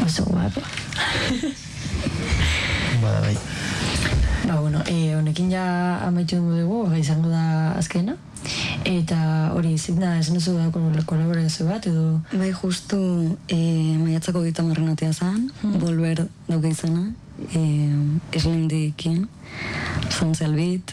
Oso guapo. Bada bai. Bueno, honekin ja amaitu dugu, izango da azkena. Eta hori, zitna, esan duzu da kolaborazio bat, edo... Bai, justu maiatzako 30 atea zen, Volver dauka izena, Slendikin, Sanzelbit,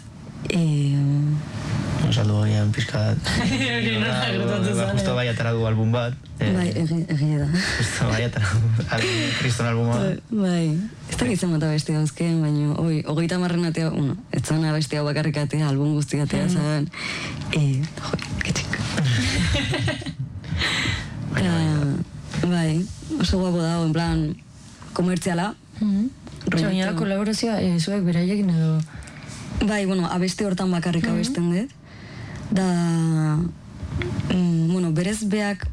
Saldu goian pizkat. Justo bai ataradu album bat. Bai, egia da. Justo bai ataradu kriston albuma. Bai, ez da gizan bat abesti dauzken, baina 30 atea, ez zan abesti hau bakarrik atea, album guzti atea zen. Ketxik. Bai, oso guapo dago, en plan, komertziala. Baina kolaborazioa, zuek beraiekin edo... Bai, abesti hortan bakarrik abesten dut. Da, berez beak,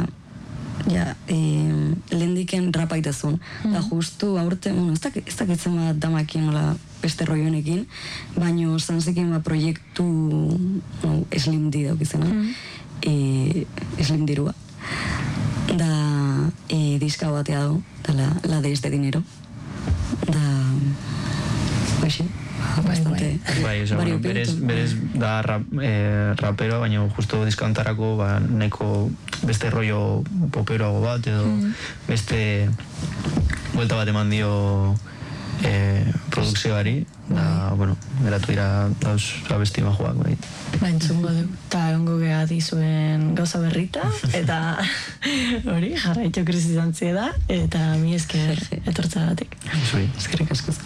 lehendiken rapa itazun. Da, justu aurte, ez dakitzen bat damakin, beste roionekin, baina zanzikin proiektu Slim D daukizena, Slim Dirua. Da, diska batea du, la de este dinero. Da, baixi. Bastante. Bai, berez da rapero, baina justo diskantarako neko beste rollo poperoago bat, edo beste buelta bat eman dio produkzioari, da, geratu dira dauz abesti majoak, bai. Entzungo du, eta ongo geha dizuen gauza berrita, eta hori, jarraitxo krisizantzia da, eta mi esker etortzagatik. Eskerrik asko.